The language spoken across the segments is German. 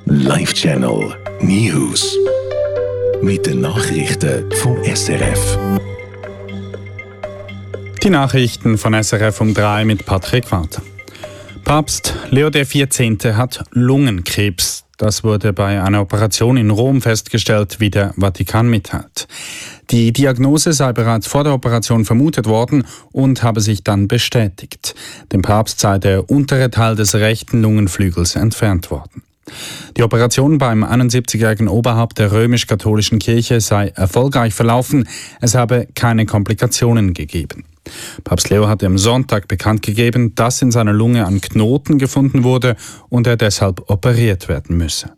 Live Channel News. Mit den Nachrichten vom SRF. Die Nachrichten von SRF um 3 mit Patrick Walter. Papst Leo XIV. Hat Lungenkrebs. Das wurde bei einer Operation in Rom festgestellt, wie der Vatikan mitteilt. Die Diagnose sei bereits vor der Operation vermutet worden und habe sich dann bestätigt. Dem Papst sei der untere Teil des rechten Lungenflügels entfernt worden. Die Operation beim 71-jährigen Oberhaupt der römisch-katholischen Kirche sei erfolgreich verlaufen. Es habe keine Komplikationen gegeben. Papst Leo hatte am Sonntag bekannt gegeben, dass in seiner Lunge ein Knoten gefunden wurde und er deshalb operiert werden müsse.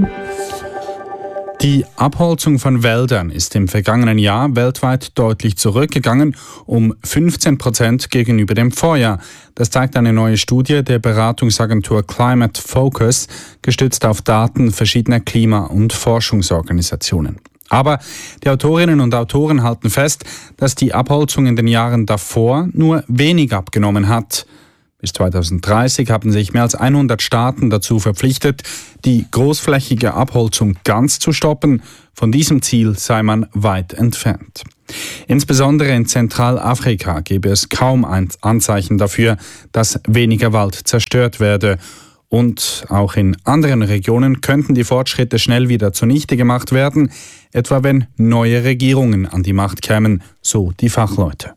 Die Abholzung von Wäldern ist im vergangenen Jahr weltweit deutlich zurückgegangen, um 15% gegenüber dem Vorjahr. Das zeigt eine neue Studie der Beratungsagentur Climate Focus, gestützt auf Daten verschiedener Klima- und Forschungsorganisationen. Aber die Autorinnen und Autoren halten fest, dass die Abholzung in den Jahren davor nur wenig abgenommen hat. Bis 2030 haben sich mehr als 100 Staaten dazu verpflichtet, die großflächige Abholzung ganz zu stoppen. Von diesem Ziel sei man weit entfernt. Insbesondere in Zentralafrika gebe es kaum Anzeichen dafür, dass weniger Wald zerstört werde. Und auch in anderen Regionen könnten die Fortschritte schnell wieder zunichte gemacht werden, etwa wenn neue Regierungen an die Macht kämen, so die Fachleute.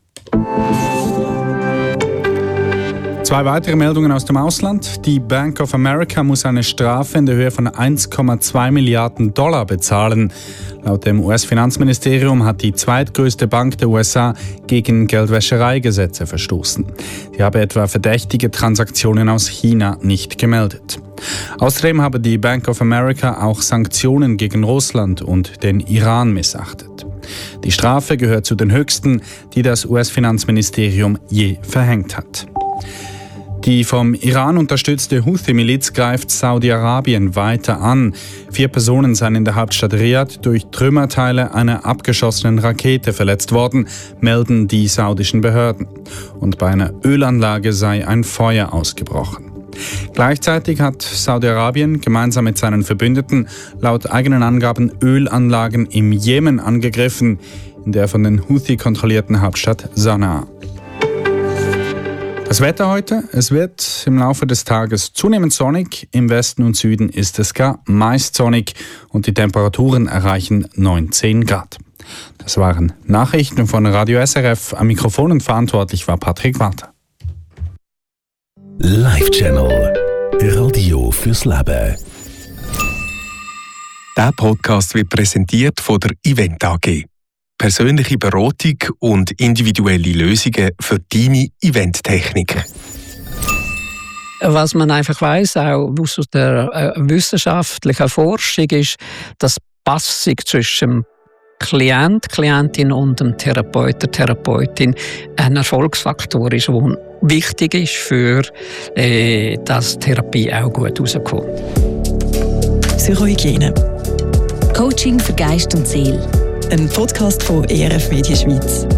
2 weitere Meldungen aus dem Ausland. Die Bank of America muss eine Strafe in der Höhe von 1,2 Milliarden $ bezahlen. Laut dem US-Finanzministerium hat die zweitgrößte Bank der USA gegen Geldwäschereigesetze verstoßen. Sie habe etwa verdächtige Transaktionen aus China nicht gemeldet. Außerdem habe die Bank of America auch Sanktionen gegen Russland und den Iran missachtet. Die Strafe gehört zu den höchsten, die das US-Finanzministerium je verhängt hat. Die vom Iran unterstützte Houthi-Miliz greift Saudi-Arabien weiter an. 4 Personen seien in der Hauptstadt Riad durch Trümmerteile einer abgeschossenen Rakete verletzt worden, melden die saudischen Behörden. Und bei einer Ölanlage sei ein Feuer ausgebrochen. Gleichzeitig hat Saudi-Arabien gemeinsam mit seinen Verbündeten laut eigenen Angaben Ölanlagen im Jemen angegriffen, in der von den Houthi kontrollierten Hauptstadt Sanaa. Das Wetter heute, es wird im Laufe des Tages zunehmend sonnig, im Westen und Süden ist es gar meist sonnig und die Temperaturen erreichen 19 Grad. Das waren Nachrichten von Radio SRF, am Mikrofon und verantwortlich war Patrick Walter. Live Channel Radio fürs Leben. Der Podcast wird präsentiert von der Event AG. Persönliche Beratung und individuelle Lösungen für deine Eventtechnik. Was man einfach weiss, auch aus der wissenschaftlichen Forschung, ist, dass die Passung zwischen dem Klient, Klientin und dem Therapeut, der Therapeutin ein Erfolgsfaktor ist, der wichtig ist, für dass die Therapie auch gut rauskommt. Psychohygiene. Coaching für Geist und Seele. Ein Podcast von ERF Medien Schweiz.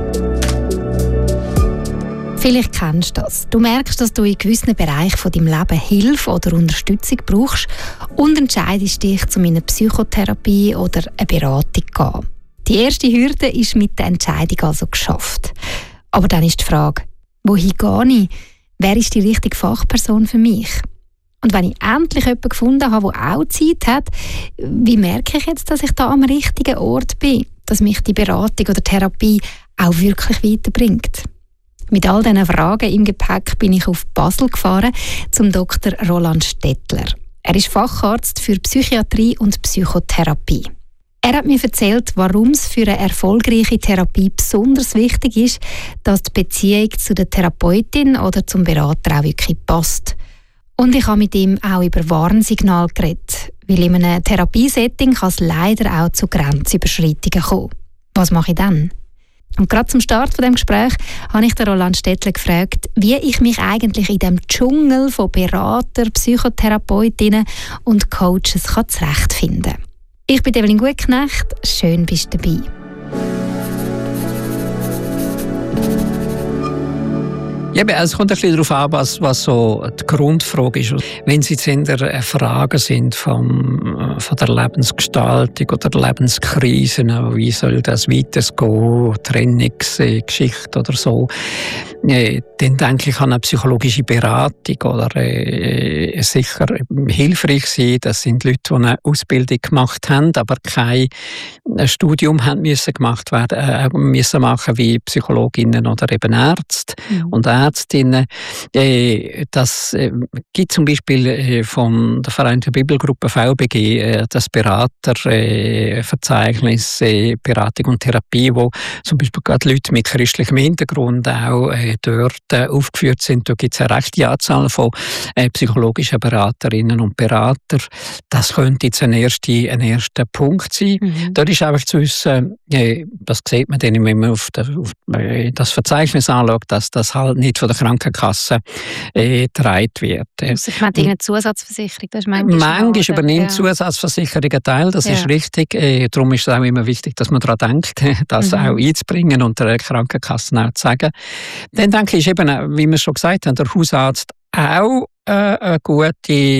Vielleicht kennst du das. Du merkst, dass du in gewissen Bereichen von deinem Leben Hilfe oder Unterstützung brauchst und entscheidest dich, zu einer Psychotherapie oder einer Beratung zu gehen. Die erste Hürde ist mit der Entscheidung also geschafft. Aber dann ist die Frage, wohin gehe ich? Wer ist die richtige Fachperson für mich? Und wenn ich endlich jemanden gefunden habe, der auch Zeit hat, wie merke ich jetzt, dass ich da am richtigen Ort bin? Dass mich die Beratung oder Therapie auch wirklich weiterbringt? Mit all diesen Fragen im Gepäck bin ich auf Basel gefahren zum Dr. Roland Stettler. Er ist Facharzt für Psychiatrie und Psychotherapie. Er hat mir erzählt, warum es für eine erfolgreiche Therapie besonders wichtig ist, dass die Beziehung zu der Therapeutin oder zum Berater auch wirklich passt. Und ich habe mit ihm auch über Warnsignale geredet, weil in einem Therapiesetting kann es leider auch zu Grenzüberschreitungen kommen. Was mache ich dann? Und gerade zum Start von dem Gespräch habe ich den Roland Stettler gefragt, wie ich mich eigentlich in dem Dschungel von Berater, Psychotherapeutinnen und Coaches zurechtfinden kann. Ich bin Evelyn Gutknecht, schön bist du dabei. Ja, es kommt ein bisschen darauf an, was so die Grundfrage ist. Wenn es jetzt eher Fragen sind von der Lebensgestaltung oder Lebenskrisen, wie soll das weitergehen, Trennungsgeschichte oder so, dann denke ich an eine psychologische Beratung oder sicher hilfreich sein. Das sind Leute, die eine Ausbildung gemacht haben, aber kein Studium haben müssen gemacht werden, müssen machen wie Psychologinnen oder eben Ärzte und Ärztinnen. Das gibt zum Beispiel von der Vereinten Bibelgruppe VBG das Beraterverzeichnis Beratung und Therapie, wo zum Beispiel gerade Leute mit christlichem Hintergrund auch dort aufgeführt sind. Da gibt es eine rechte Anzahl von psychologischen Beraterinnen und Berater. Das könnte jetzt ein erster Punkt sein. Da ist einfach zu wissen, das sieht man dann, wenn man auf das Verzeichnis anschaut, dass das halt nicht von der Krankenkasse getragen wird. Also, man hat eine Zusatzversicherung, das ist manchmal übernimmt Zusatzversicherung einen Teil, das ist richtig. Darum ist es auch immer wichtig, dass man daran denkt, das auch einzubringen und der Krankenkasse auch zu sagen. Dann denke ich eben, wie wir schon gesagt haben, der Hausarzt auch eine gute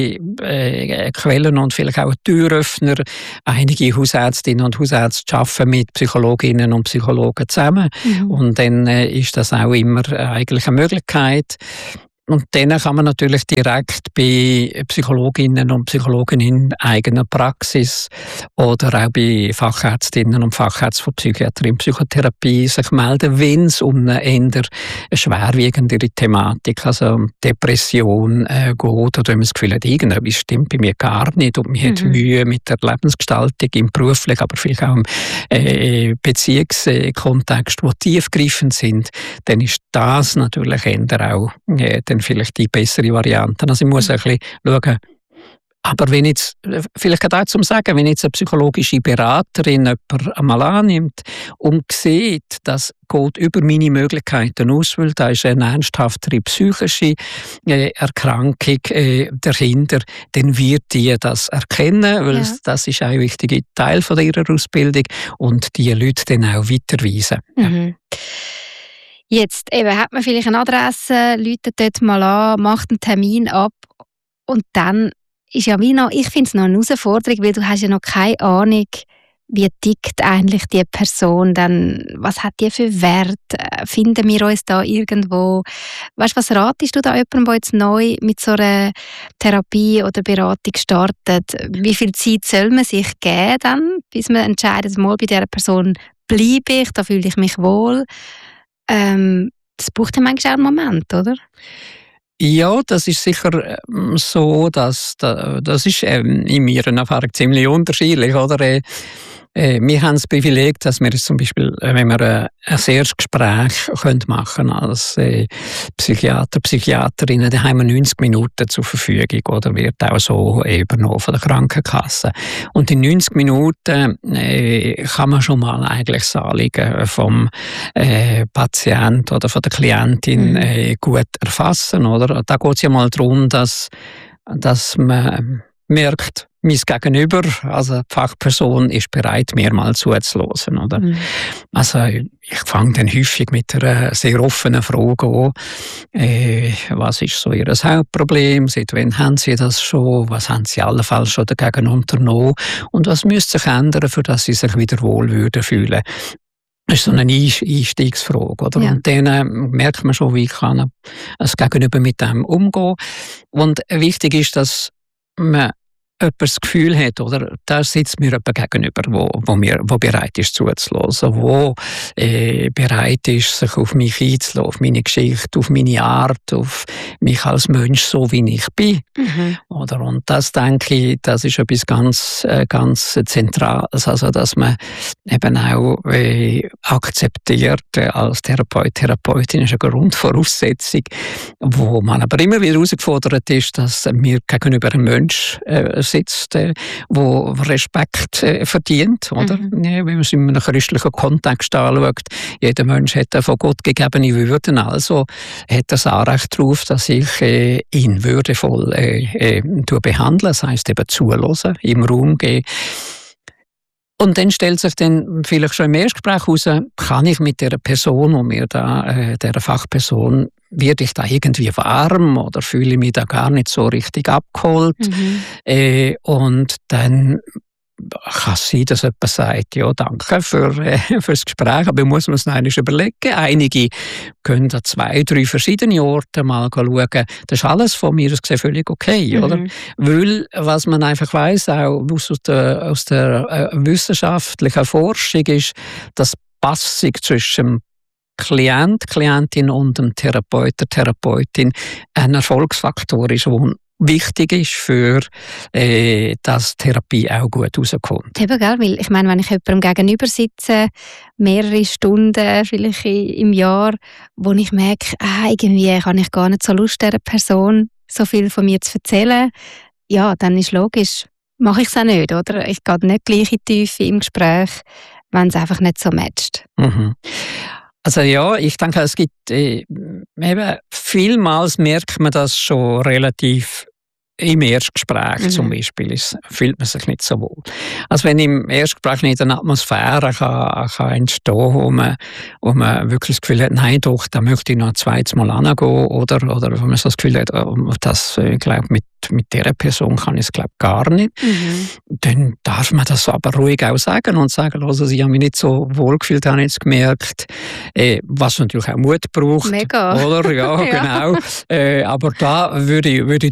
Quellen und vielleicht auch ein Türöffner. Einige Hausärztinnen und Hausärzte arbeiten mit Psychologinnen und Psychologen zusammen. Und dann ist das auch immer eigentlich eine Möglichkeit. Und dann kann man natürlich direkt bei Psychologinnen und Psychologen in eigener Praxis oder auch bei Fachärztinnen und Fachärzten von Psychiatrie und Psychotherapie sich melden, wenn es um eine eher schwerwiegendere Thematik, also Depression geht, oder wenn man das Gefühl hat, irgendetwas stimmt bei mir gar nicht und man hat Mühe mit der Lebensgestaltung im beruflichen, aber vielleicht auch im Beziehungskontext, die tiefgreifend sind, dann ist das natürlich eher auch dann vielleicht die bessere Variante. Also ich muss ein bisschen schauen. Aber wenn jetzt, vielleicht gerade auch zum Sagen, wenn jetzt eine psychologische Beraterin jemanden einmal annimmt und sieht, das geht über meine Möglichkeiten aus, weil da ist eine ernsthaftere psychische Erkrankung dahinter, dann wird die das erkennen, weil das ist auch ein wichtiger Teil von ihrer Ausbildung und die Leute dann auch weiterweisen. Jetzt eben, hat man vielleicht eine Adresse, läutet dort mal an, macht einen Termin ab und dann ist ja wie noch, ich finde es noch eine Herausforderung, weil du hast ja noch keine Ahnung, wie tickt eigentlich die Person, dann, was hat die für Wert, finden wir uns da irgendwo, weißt, was ratest du da jemandem, der jetzt neu mit so einer Therapie oder Beratung startet, wie viel Zeit soll man sich geben dann, bis man entscheidet, mal bei dieser Person bleibe ich, da fühle ich mich wohl. Das braucht ja manchmal auch einen Moment, oder? Ja, das ist sicher so, dass das ist in meiner Erfahrung ziemlich unterschiedlich, oder? Wir haben das Privileg, dass wir zum Beispiel, wenn wir ein erstes Gespräch machen können als Psychiater, Psychiaterinnen, dann haben wir 90 Minuten zur Verfügung, oder wird auch so übernommen von der Krankenkasse. Und in 90 Minuten kann man schon mal eigentlich das Anliegen vom Patient oder von der Klientin gut erfassen, oder? Da geht es ja mal darum, dass man merkt, mein Gegenüber, also die Fachperson, ist bereit, mir mal zuzuhören, oder? Also ich fange dann häufig mit einer sehr offenen Frage an. Was ist so Ihr Hauptproblem? Seit wann haben Sie das schon? Was haben Sie allenfalls schon dagegen unternommen? Und was müsste sich ändern, für dass Sie sich wieder wohl würden fühlen? Das ist so eine Einstiegsfrage, oder? Ja. Und dann merkt man schon, wie kann das Gegenüber mit dem umgehen. Und wichtig ist, dass man jemand das Gefühl hat, oder, da sitzt mir jemand gegenüber, wo bereit ist zuzuhören, wo bereit ist, sich auf mich einzulassen, auf meine Geschichte, auf meine Art, auf mich als Mensch, so wie ich bin. Oder, und das, denke ich, das ist etwas ganz Zentrales, also dass man eben auch akzeptiert als Therapeut, Therapeutin ist eine Grundvoraussetzung, wo man aber immer wieder herausgefordert ist, dass mir gegenüber einem Mensch sitzt, wo Respekt verdient, oder? Ja, wenn man es in einem christlichen Kontext anschaut, jeder Mensch hat eine von Gott gegebene Würden, also hat er das Anrecht darauf, dass ich ihn würdevoll behandle, das heisst eben zuhören, im Raum gehen. Und dann stellt sich dann vielleicht schon im Erstgespräch heraus, kann ich mit der Person, und mir da, der Fachperson, werde ich da irgendwie warm oder fühle ich mich da gar nicht so richtig abgeholt? Und dann kann es sein, dass jemand sagt, ja, danke für das Gespräch, aber ich muss mir das noch einmal überlegen. Einige können an 2, 3 verschiedene Orte mal schauen. Das ist alles von mir aus gesehen völlig okay, oder? Weil, was man einfach weiss, auch aus der wissenschaftlichen Forschung, ist, dass die Passung zwischen Klient, Klientin und dem Therapeut, der Therapeutin ein Erfolgsfaktor ist, der wichtig ist für dass Therapie auch gut rauskommt. Eben, gell? Weil ich meine, wenn ich jemandem gegenüber sitze, mehrere Stunden vielleicht im Jahr, wo ich merke, irgendwie habe ich gar nicht so Lust, dieser Person so viel von mir zu erzählen, ja, dann ist logisch, mache ich es auch nicht, oder? Ich gehe nicht gleich in die Tiefe im Gespräch, wenn es einfach nicht so matcht. Also ja, ich denke, es gibt eben vielmals merkt man das schon relativ im Erstgespräch zum Beispiel, fühlt man sich nicht so wohl. Also wenn im Erstgespräch nicht eine Atmosphäre kann entstehen, wo man wirklich das Gefühl hat, nein doch, da möchte ich noch ein zweites Mal hingehen, oder wenn man so das Gefühl hat, das, ich glaube, mit dieser Person kann ich es glaube gar nicht, dann darf man das aber ruhig auch sagen und sagen, also ich habe mich nicht so wohl gefühlt, habe ich jetzt gemerkt, was natürlich auch Mut braucht. Mega. Oder? Ja, genau. Aber da würde ich